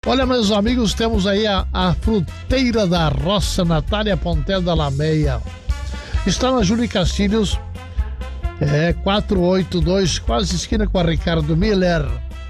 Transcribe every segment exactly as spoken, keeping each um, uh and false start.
Olha, meus amigos, temos aí a, a Fruteira da Roça, Natália Pontel da Lameia. Está na Júlio Castilhos, é, quatrocentos e oitenta e dois, quase esquina com a Ricardo Miller.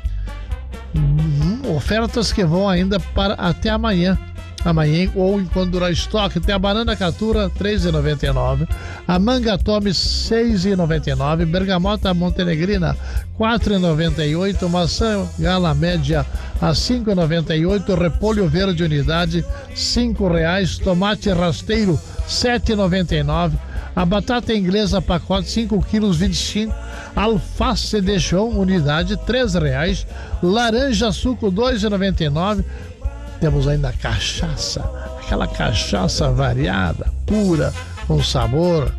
Hum, ofertas que vão ainda para até amanhã. Amanhã ou enquanto durar estoque. Tem a banana catura três reais e noventa e nove centavos, a manga tome seis reais e noventa e nove centavos, bergamota montenegrina quatro reais e noventa e oito centavos, maçã gala média a cinco reais e noventa e oito centavos, repolho verde unidade cinco reais, tomate rasteiro sete reais e noventa e nove centavos, a batata inglesa pacote cinco quilos vinte e cinco reais, alface de chão unidade três reais, laranja suco dois reais e noventa e nove centavos. Temos ainda cachaça, aquela cachaça variada, pura, com sabor.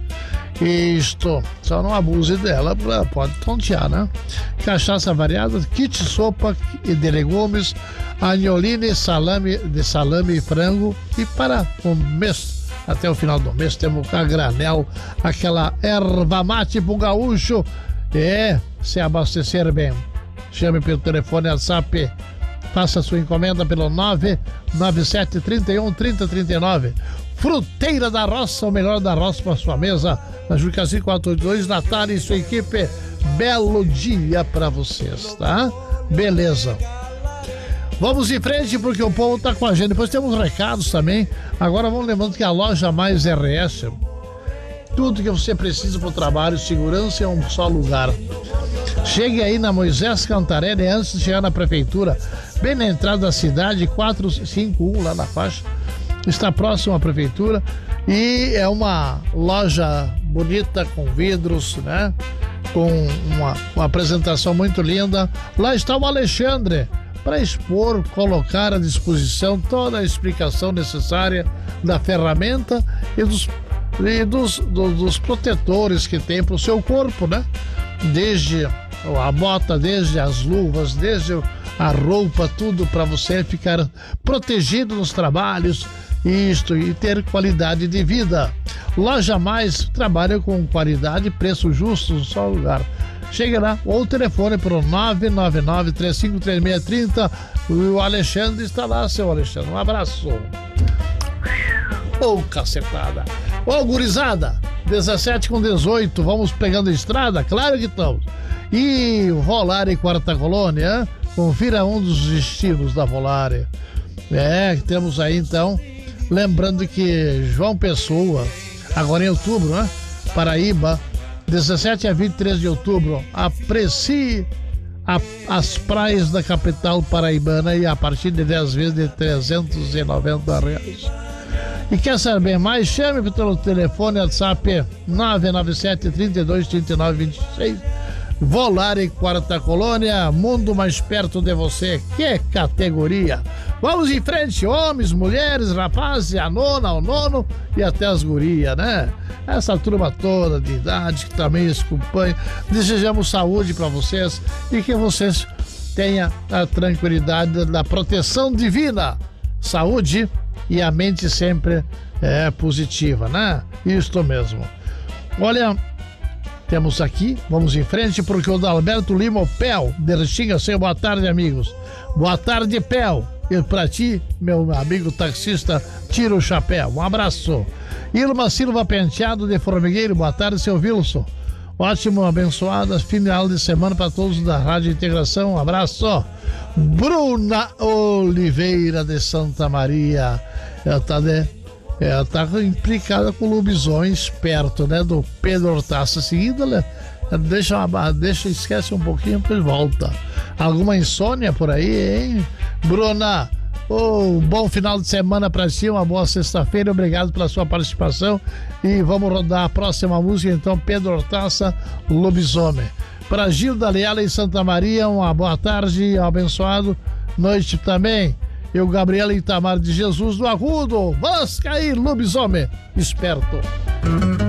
Isto, só não abuse dela, pode tontear, né? Cachaça variada, kit sopa de legumes, agnoline, salame, de salame e frango. E para o mês, até o final do mês, temos a granel, aquela erva mate pro gaúcho. É, se abastecer bem. Chame pelo telefone WhatsApp. Faça sua encomenda pelo nove nove sete, trinta e um, trinta, trinta e nove. Fruteira da Roça, o melhor da roça para sua mesa. Na Jucasi quatrocentos e oitenta e dois, Natália e sua equipe. Belo dia para vocês, tá? Beleza. Vamos em frente porque o povo tá com a gente. Depois temos recados também. Agora vamos lembrando que a Loja Mais R S, tudo que você precisa para o trabalho, segurança é um só lugar. Chegue aí na Moisés Cantarelli antes de chegar na prefeitura, bem na entrada da cidade, quatrocentos e cinquenta e um lá na faixa. Está próximo à prefeitura e é uma loja bonita com vidros, né? Com uma, uma apresentação muito linda. Lá está o Alexandre para expor, colocar à disposição toda a explicação necessária da ferramenta e dos, e dos, dos, dos protetores que tem para o seu corpo, né? Desde a bota, desde as luvas, desde a roupa, tudo para você ficar protegido nos trabalhos, isto, e ter qualidade de vida. Loja Mais trabalha com qualidade e preço justo no só lugar. Chegue lá, ou o telefone para o nove nove nove, três cinco três seis três zero. O Alexandre está lá, seu Alexandre. Um abraço. Ô, oh, cacetada. Ô, oh, gurizada, dezessete com dezoito, vamos pegando a estrada? Claro que estamos. E Volare Quarta Colônia, hein? Confira um dos destinos da Volare. É, temos aí então, lembrando que João Pessoa, agora em outubro, né? Paraíba, dezessete a vinte e três de outubro, aprecie a, as praias da capital paraibana e a partir de dez vezes de trezentos e noventa reais. E quer saber mais? Chame pelo telefone WhatsApp nove nove sete, trinta e dois, trinta e nove, vinte e seis. Volare Quarta Colônia, mundo mais perto de você. Que categoria! Vamos em frente, homens, mulheres, rapazes, a nona, o nono e até as gurias, né? Essa turma toda de idade que também acompanha. Desejamos saúde para vocês e que vocês tenham a tranquilidade da proteção divina. Saúde e a mente sempre é positiva, né? Isto mesmo. Olha, temos aqui, vamos em frente, porque o Dalberto Lima, o Pel, de Restinga, seu boa tarde, amigos. Boa tarde, Pel. E pra ti, meu amigo taxista, tira o chapéu. Um abraço. Irma Silva Penteado, de Formigueiro, boa tarde, seu Wilson. Ótimo, abençoada final de semana para todos da Rádio Integração. Um abraço. Bruna Oliveira, de Santa Maria. Ela tá, de, ela tá implicada com lobisomens perto, né? Do Pedro Hortaça. Seguida, ela deixa, uma, deixa, esquece um pouquinho, depois volta. Alguma insônia por aí, hein? Bruna, oh, bom final de semana pra ti, uma boa sexta-feira. Obrigado pela sua participação. E vamos rodar a próxima música, então, Pedro Hortaça, Lobisomem. Para Gilda Leala em Santa Maria, uma boa tarde, um abençoado noite também. E o Gabriela Itamar de Jesus do Arrudo, Vascaí, Lobisomem, esperto.